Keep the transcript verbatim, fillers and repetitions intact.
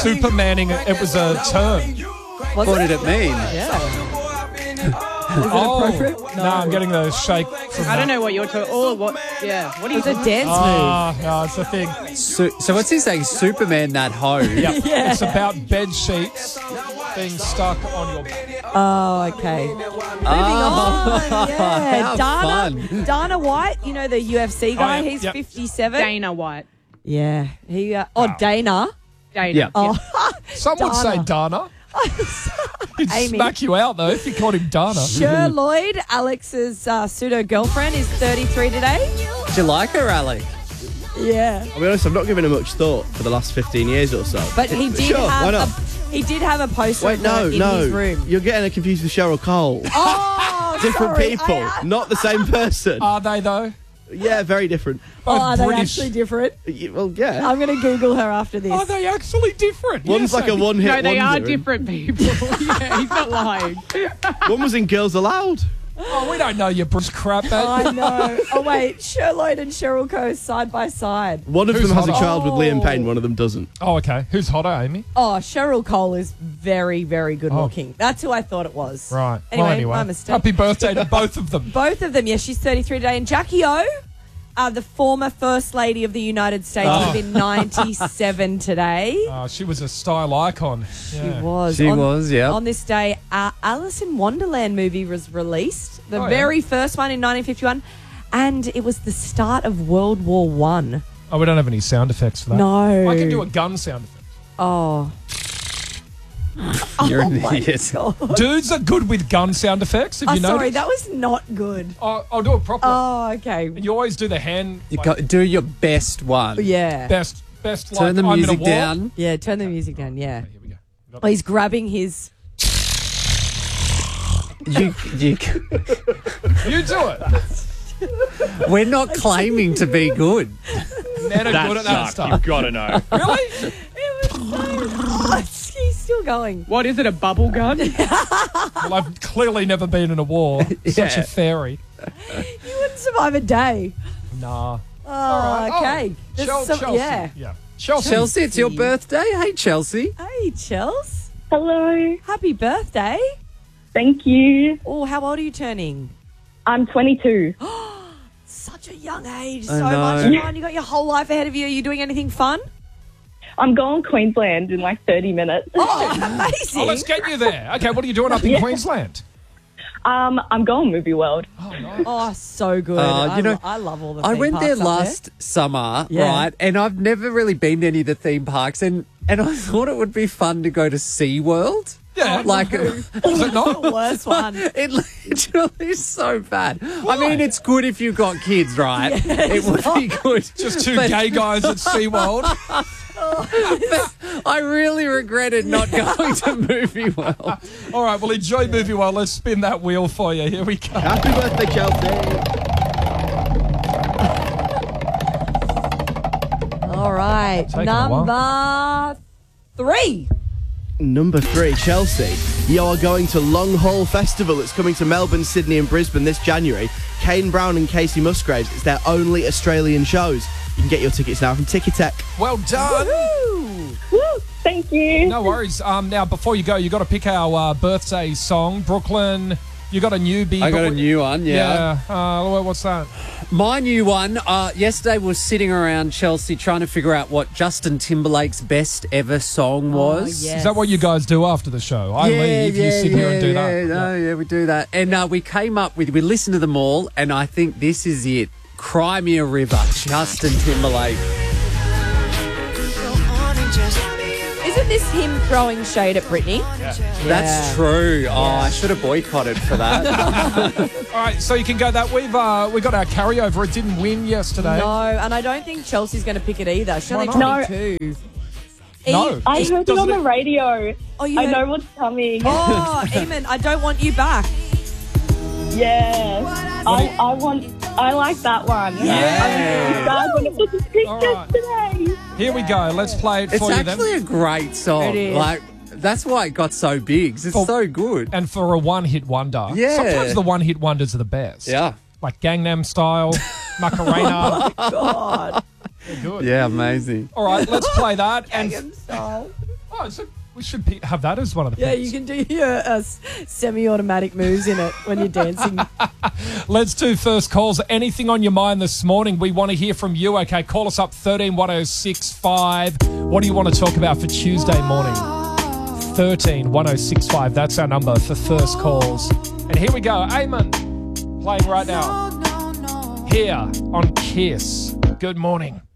Supermaning, it was a term. Was What it? did it mean? Yeah. Oh, appropriate? no, I'm getting the shake from I don't that. know what you're talking. Oh, what? Yeah. What are you It's a talking? dance move. Ah, no, it's a thing. So, so what's he saying? Superman that hoe. Yeah. Yeah. It's about bed sheets being stuck on your back. Oh, okay. Moving Oh, on. Yeah. how Dana, fun. Dana White, you know, the U F C guy, Oh, yeah. he's Yep. fifty-seven. Dana White. Yeah. He. Uh, oh, Wow. Dana. Dana. Yeah. Oh, Some would say Dana. He'd Amy. smack you out, though, if you called him Dana. Cher Lloyd, Alex's uh, pseudo girlfriend, is thirty-three today. Do you like her, Ali? Yeah. I'll be honest, I've not given her much thought for the last fifteen years or so. But he did Sure, why have not? a, he did have a poster Wait, of no, her in no. his room. You're getting her confused with Cheryl Cole. Oh, Different sorry. people, I, uh, not the same person. Are they, though? Yeah, very different. oh, Both are they British. actually different? Y- Well, yeah. I'm going to Google her after this. Are they actually different? One's Yes, like a Amy. one-hit No, they are wonder, and different people. Yeah, he's not lying. One was in Girls Aloud. Oh, we don't know your Bruce crap, mate. I know. Oh, wait. Cher Lloyd and Cheryl Coe side by side. One of Who's them has a hotter? child with Liam Oh. Payne, one of them doesn't. Oh, okay. Who's hotter, Amy? Oh, Cheryl Cole is very, very good Oh. looking. That's who I thought it was. Right. Anyway, well, anyway. my mistake. Happy birthday to both of them. Both of them, yes, she's thirty-three today. And Jackie O, uh, the former First Lady of the United States, Oh. would have been ninety-seven today. Uh, she was a style icon. She Yeah. was. She on, was, yeah. On this day, uh, Alice in Wonderland movie was released, the Oh, yeah. very first one in nineteen fifty-one, and it was the start of World War One. Oh, we don't have any sound effects for that. No. I can do a gun sound effect. Oh. You're an Oh my idiot. God. Dudes are good with gun sound effects, if Oh, you know. sorry, that was not good. Oh, I'll do it properly. Oh, okay. And you always do the hand. You like, go, do your best one. Yeah. best, best. Turn like, the I'm in a music war. down. Yeah, turn the music down, yeah. Here we go. Oh, he's grabbing his... You, you, You do it. we're not claiming to be good. Men are good at that stuff. You've got to know. Really? It was so... Oh, he's still going. What is it? A bubble gun? Well, I've clearly never been in a war. Such Yeah. a fairy. You wouldn't survive a day. Nah. Oh, All right. okay. Oh, There's Chel- some- Chelsea. Yeah. Yeah. Chelsea. Chelsea, it's your birthday. Hey, Chelsea. Hey, Chels. Hello. Happy birthday. Thank you. Oh, how old are you turning? I'm twenty-two. Such a young age. I So know. much fun. You got your whole life ahead of you. Are you doing anything fun? I'm going Queensland in like thirty minutes. Oh, amazing. Oh, let's get you there. Okay, what are you doing up in Yeah. Queensland? Um, I'm going Movie World. Oh, nice. Oh, so good. Uh, I, you know, lo- I love all the I theme went there parks up last summer, Yeah. right? And I've never really been to any of the theme parks, and and I thought it would be fun to go to SeaWorld. Yeah. Like, Was it not? The worst one. it literally is so bad. I mean, it's good if you've got kids, right? it would be good. Just two But- gay guys at SeaWorld. but I really regretted not going to Movie World. All right, well, enjoy Movie World. Let's spin that wheel for you. Here we go. Happy birthday, Chelsea. All right. Taking a while. Number three. Number three, Chelsea. You are going to Long Haul Festival. It's coming to Melbourne, Sydney and Brisbane this January. Kane Brown and Casey Musgraves. It's their only Australian shows. You can get your tickets now from Ticketek. Well done. Woo. Woo, thank you. No worries. Um, now, before you go, you got to pick our uh, birthday song. Brooklyn, you got a newbie. I got but a we- new one, yeah. Yeah. Uh, what's that? My new one, uh, yesterday was sitting around Chelsea trying to figure out what Justin Timberlake's best ever song was. Oh, yes. Is that what you guys do after the show? I leave, you sit here and do yeah, that. No, yeah, we do that. And uh, we came up with, we listened to them all, and I think this is it. Cry Me a River, Justin Timberlake. Isn't this him throwing shade at Britney? That's true. Oh, I should have boycotted for that. All right, so you can go that. We've uh, we got our carryover. It didn't win yesterday. No, and I don't think Chelsea's going to pick it either. She's only Why not? twenty-two. No. E- I Just heard it doesn't on the it- radio. Oh, you I heard- know what's coming. Oh, Eamon, I don't want you back. Yeah. I, I want. I like that one. Yeah. I'm going to put the pictures All right. today. Here we go. Let's play it It's for you actually then. a great song. It is. Like, that's why it got so big. It's For- so good. And for a one-hit wonder, Yeah. sometimes the one-hit wonders are the best. Yeah. Like Gangnam Style, Macarena. God. They're good. Yeah, amazing. All right, let's play that. And Gangnam Style. oh, Oh, so we should pe- have that as one of the Yeah, picks. you can do your uh, s- semi-automatic moves in it when you're dancing. Let's do first calls. Anything on your mind this morning? We want to hear from you. Okay, call us up thirteen one oh six five. What do you want to talk about for Tuesday morning? thirteen one oh six five. That's our number for first calls. And here we go. Eamon playing right now. Here on Kiss. Good morning.